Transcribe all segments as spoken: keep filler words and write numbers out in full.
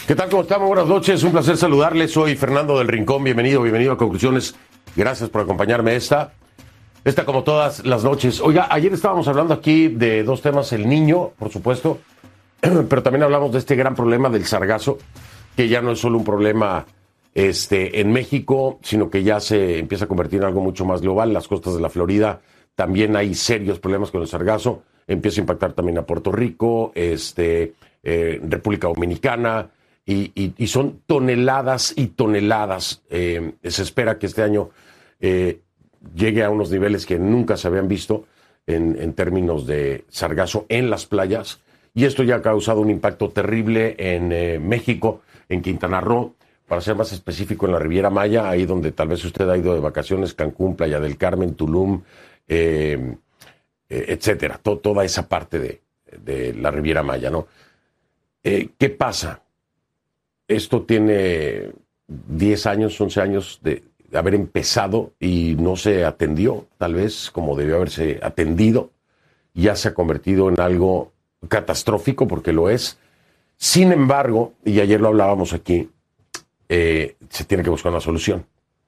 ¿Qué tal? ¿Cómo estamos? Buenas noches, un placer saludarles. Soy Fernando del Rincón, bienvenido, bienvenido a Conclusiones. Gracias por acompañarme esta, esta como todas las noches. Oiga, ayer estábamos hablando aquí de dos temas, el niño, por supuesto, pero también hablamos de este gran problema del sargazo, que ya no es solo un problema este, en México, sino que ya se empieza a convertir en algo mucho más global. Las costas de la Florida también hay serios problemas con el sargazo, empieza a impactar también a Puerto Rico, este, eh, República Dominicana. Y, y, y son toneladas y toneladas. Eh, se espera que este año eh, llegue a unos niveles que nunca se habían visto en, en términos de sargazo en las playas. Y esto ya ha causado un impacto terrible en eh, México, en Quintana Roo, para ser más específico en la Riviera Maya, ahí donde tal vez usted ha ido de vacaciones, Cancún, Playa del Carmen, Tulum, eh, eh, etcétera. To, toda esa parte de, de la Riviera Maya, ¿no? Eh, ¿Qué pasa? Esto tiene diez años, once años de haber empezado y no se atendió, tal vez como debió haberse atendido. Ya se ha convertido en algo catastrófico, porque lo es. Sin embargo, y ayer lo hablábamos aquí, eh, se tiene que buscar una solución.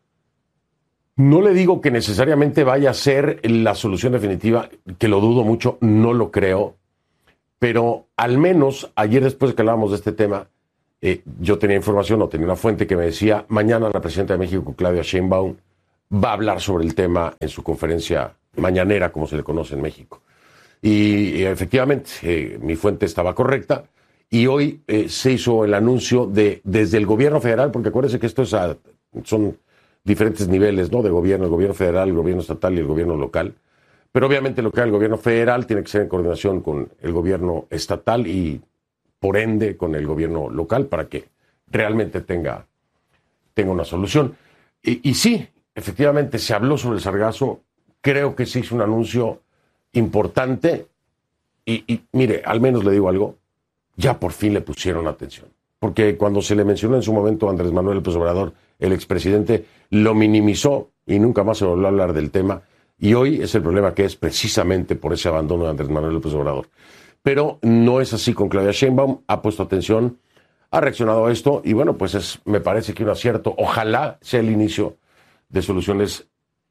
No le digo que necesariamente vaya a ser la solución definitiva, que lo dudo mucho, no lo creo, pero al menos ayer, después de que hablábamos de este tema, Eh, yo tenía información o tenía una fuente que me decía, mañana la presidenta de México, Claudia Sheinbaum, va a hablar sobre el tema en su conferencia mañanera, como se le conoce en México. Y, y efectivamente, eh, mi fuente estaba correcta, y hoy eh, se hizo el anuncio de desde el gobierno federal, porque acuérdense que esto es a, son diferentes niveles, ¿no? De gobierno, el gobierno federal, el gobierno estatal y el gobierno local. Pero obviamente lo que haga el gobierno federal tiene que ser en coordinación con el gobierno estatal y por ende con el gobierno local, para que realmente tenga, tenga una solución. Y, y sí, efectivamente se habló sobre el sargazo, creo que se hizo un anuncio importante y, y mire, al menos le digo algo, ya por fin le pusieron atención. Porque cuando se le mencionó en su momento a Andrés Manuel López Obrador, el expresidente, lo minimizó y nunca más se volvió a hablar del tema. Y hoy es el problema que es precisamente por ese abandono de Andrés Manuel López Obrador. Pero no es así con Claudia Sheinbaum, ha puesto atención, ha reaccionado a esto y bueno, pues es, me parece que un acierto. Ojalá sea el inicio de soluciones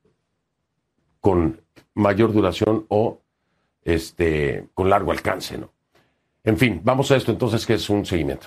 con mayor duración o este, con largo alcance, ¿no? En fin, vamos a esto entonces, que es un seguimiento.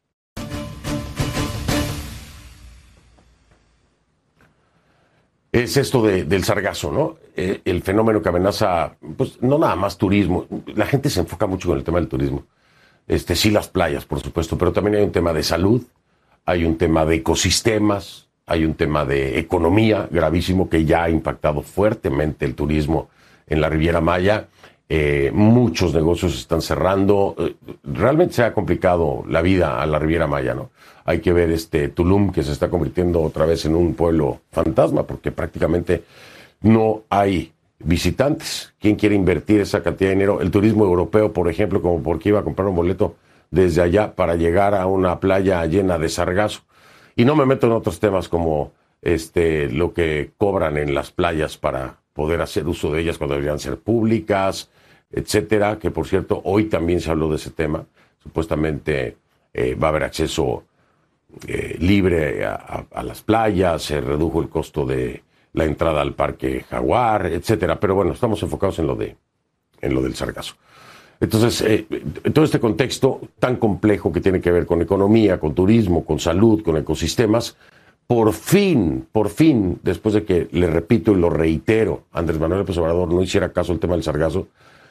Es esto de, del sargazo, ¿no? Eh, el fenómeno que amenaza, pues no nada más turismo. La gente se enfoca mucho con el tema del turismo. Este, sí, las playas, por supuesto, pero también hay un tema de salud, hay un tema de ecosistemas, hay un tema de economía gravísimo que ya ha impactado fuertemente el turismo en la Riviera Maya. Eh, muchos negocios están cerrando. Eh, realmente se ha complicado la vida a la Riviera Maya, ¿no? Hay que ver este Tulum, que se está convirtiendo otra vez en un pueblo fantasma, porque prácticamente no hay visitantes. ¿Quién quiere invertir esa cantidad de dinero? El turismo europeo, por ejemplo, como porque iba a comprar un boleto desde allá para llegar a una playa llena de sargazo. Y no me meto en otros temas como este lo que cobran en las playas para poder hacer uso de ellas cuando deberían ser públicas, etcétera, que por cierto, hoy también se habló de ese tema. Supuestamente eh, va a haber acceso eh, libre a, a, a las playas, se redujo el costo de la entrada al Parque Jaguar, etcétera. Pero bueno, estamos enfocados en lo de en lo del sargazo. Entonces, eh, todo este contexto tan complejo que tiene que ver con economía, con turismo, con salud, con ecosistemas, por fin, por fin, después de que, le repito y lo reitero, Andrés Manuel López Obrador no hiciera caso al tema del sargazo.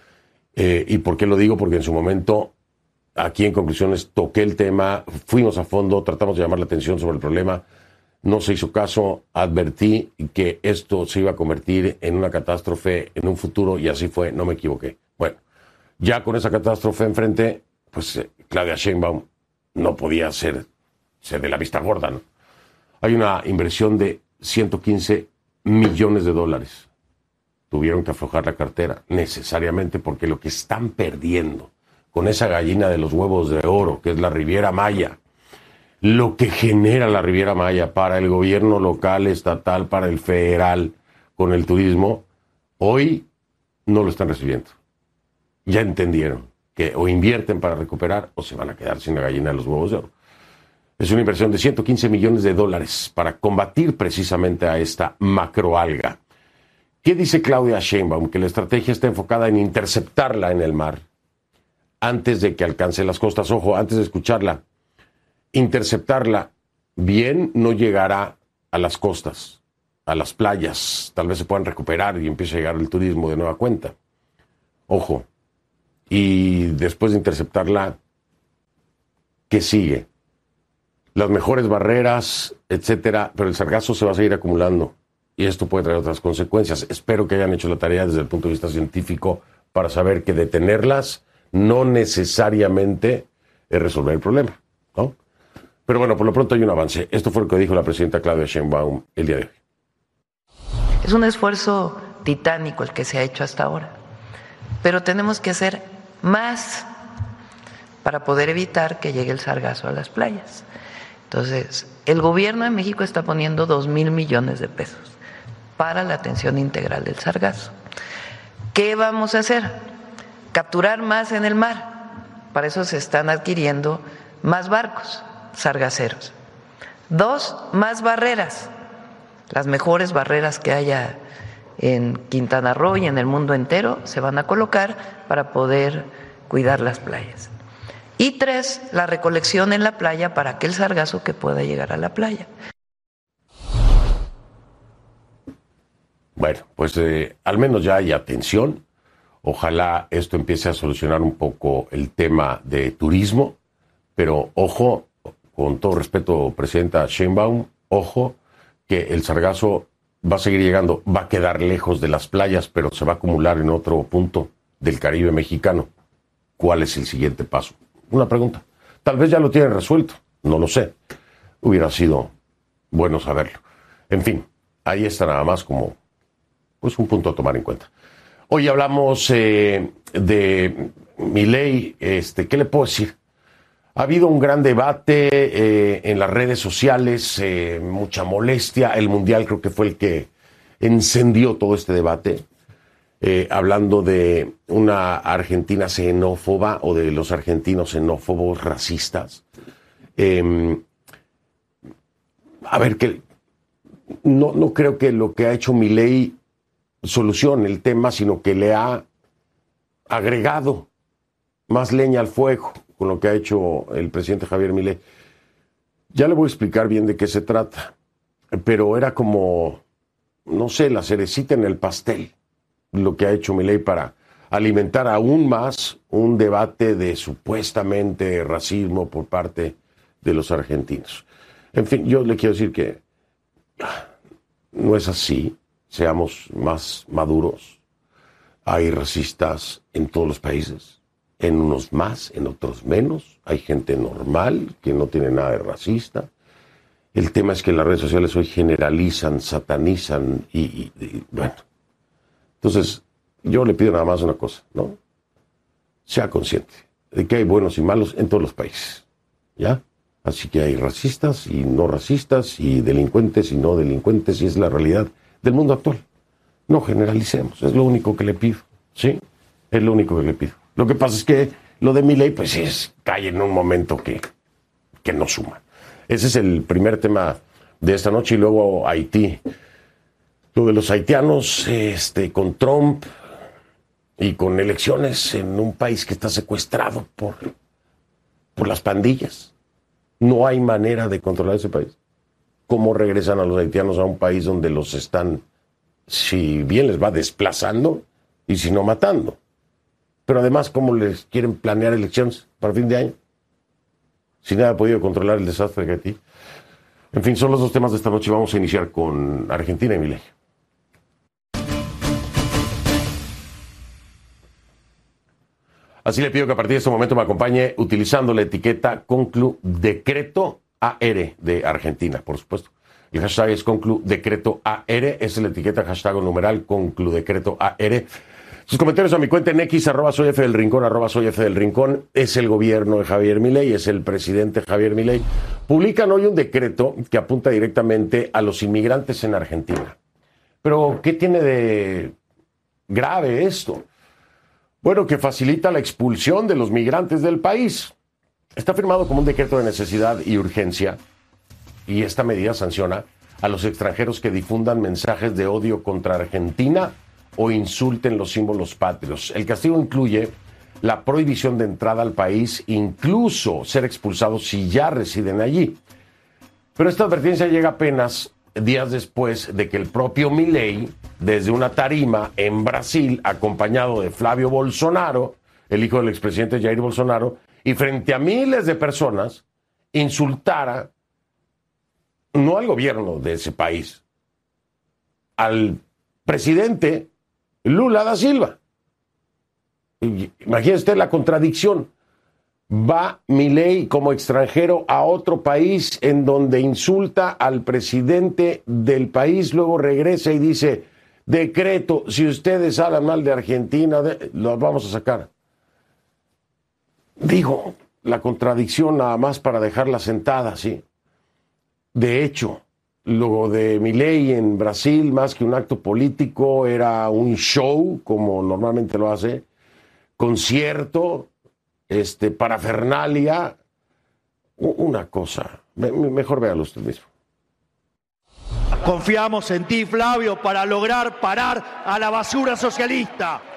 Eh, ¿Y por qué lo digo? Porque en su momento, aquí en Conclusiones, toqué el tema, fuimos a fondo, tratamos de llamar la atención sobre el problema, no se hizo caso, advertí que esto se iba a convertir en una catástrofe en un futuro y así fue, no me equivoqué. Bueno, ya con esa catástrofe enfrente, pues eh, Claudia Sheinbaum no podía ser, ser de la vista gorda, ¿no? Hay una inversión de ciento quince millones de dólares. Tuvieron que aflojar la cartera, necesariamente, porque lo que están perdiendo con esa gallina de los huevos de oro, que es la Riviera Maya, lo que genera la Riviera Maya para el gobierno local, estatal, para el federal, con el turismo, hoy no lo están recibiendo. Ya entendieron que o invierten para recuperar o se van a quedar sin la gallina de los huevos de oro. Es una inversión de ciento quince millones de dólares para combatir precisamente a esta macroalga. ¿Qué dice Claudia Sheinbaum? Que la estrategia está enfocada en interceptarla en el mar antes de que alcance las costas. Ojo, antes de escucharla, interceptarla bien no llegará a las costas, a las playas. Tal vez se puedan recuperar y empiece a llegar el turismo de nueva cuenta. Ojo. Y después de interceptarla, ¿qué sigue? Las mejores barreras, etcétera, pero el sargazo se va a seguir acumulando y esto puede traer otras consecuencias. Espero que hayan hecho la tarea desde el punto de vista científico para saber que detenerlas no necesariamente es resolver el problema, ¿no? Pero bueno, por lo pronto hay un avance. Esto fue lo que dijo la presidenta Claudia Sheinbaum el día de hoy. Es un esfuerzo titánico el que se ha hecho hasta ahora, pero tenemos que hacer más para poder evitar que llegue el sargazo a las playas. Entonces, el gobierno de México está poniendo dos mil millones de pesos para la atención integral del sargazo. ¿Qué vamos a hacer? Capturar más en el mar. Para eso se están adquiriendo más barcos sargaceros. Dos, más barreras. Las mejores barreras que haya en Quintana Roo y en el mundo entero se van a colocar para poder cuidar las playas. Y tres, la recolección en la playa para aquel sargazo que pueda llegar a la playa. Bueno, pues eh, al menos ya hay atención. Ojalá esto empiece a solucionar un poco el tema de turismo. Pero ojo, con todo respeto, presidenta Sheinbaum, ojo, que el sargazo va a seguir llegando, va a quedar lejos de las playas, pero se va a acumular en otro punto del Caribe mexicano. ¿Cuál es el siguiente paso? Una pregunta. Tal vez ya lo tienen resuelto, no lo sé. Hubiera sido bueno saberlo. En fin, ahí está nada más como pues un punto a tomar en cuenta. Hoy hablamos eh, de Milei. Este, ¿qué le puedo decir? Ha habido un gran debate eh, en las redes sociales, eh, mucha molestia. El Mundial creo que fue el que encendió todo este debate. Eh, hablando de una Argentina xenófoba o de los argentinos xenófobos racistas. Eh, a ver, que no, no creo que lo que ha hecho Milei solucione el tema, sino que le ha agregado más leña al fuego con lo que ha hecho el presidente Javier Milei. Ya le voy a explicar bien de qué se trata, pero era como, no sé, la cerecita en el pastel, lo que ha hecho Milei para alimentar aún más un debate de supuestamente racismo por parte de los argentinos. En fin, yo le quiero decir que no es así, seamos más maduros. Hay racistas en todos los países, en unos más, en otros menos. Hay gente normal que no tiene nada de racista. El tema es que las redes sociales hoy generalizan, satanizan y, y, y bueno. Entonces, yo le pido nada más una cosa, ¿no? Sea consciente de que hay buenos y malos en todos los países, ¿ya? Así que hay racistas y no racistas, y delincuentes y no delincuentes, y es la realidad del mundo actual. No generalicemos, es lo único que le pido, ¿sí? Es lo único que le pido. Lo que pasa es que lo de Milei, pues es, cae en un momento que, que no suma. Ese es el primer tema de esta noche, y luego Haití. Lo de los haitianos, este, con Trump y con elecciones en un país que está secuestrado por, por las pandillas. No hay manera de controlar ese país. ¿Cómo regresan a los haitianos a un país donde los están, si bien les va, desplazando y si no matando? Pero además, ¿cómo les quieren planear elecciones para fin de año? Si nada ha podido controlar el desastre de Haití. En fin, son los dos temas de esta noche. Vamos a iniciar con Argentina y Milei. Así le pido que a partir de este momento me acompañe utilizando la etiqueta Conclu Decreto A R de Argentina, por supuesto. El hashtag es Conclu Decreto A R, esa es la etiqueta, hashtag o numeral Conclu Decreto A R. Sus comentarios a mi cuenta en X, arroba soy F del Rincón, arroba soy F del Rincón. Es el gobierno de Javier Milei, es el presidente Javier Milei. Publican hoy un decreto que apunta directamente a los inmigrantes en Argentina. Pero, ¿qué tiene de grave esto? Bueno, que facilita la expulsión de los migrantes del país. Está firmado como un decreto de necesidad y urgencia, y esta medida sanciona a los extranjeros que difundan mensajes de odio contra Argentina o insulten los símbolos patrios. El castigo incluye la prohibición de entrada al país, incluso ser expulsados si ya residen allí. Pero esta advertencia llega apenas días después de que el propio Milei, desde una tarima en Brasil, acompañado de Flavio Bolsonaro, el hijo del expresidente Jair Bolsonaro, y frente a miles de personas, insultara no al gobierno de ese país, al presidente Lula da Silva. Imagínese la contradicción. Va Milei como extranjero a otro país en donde insulta al presidente del país, luego regresa y dice, decreto, si ustedes hablan mal de Argentina, de, los vamos a sacar. Digo, la contradicción nada más para dejarla sentada, ¿sí? De hecho, lo de Milei en Brasil, más que un acto político, era un show, como normalmente lo hace, concierto, este, parafernalia, una cosa. Mejor véalo usted mismo. Confiamos en ti, Flavio, para lograr parar a la basura socialista.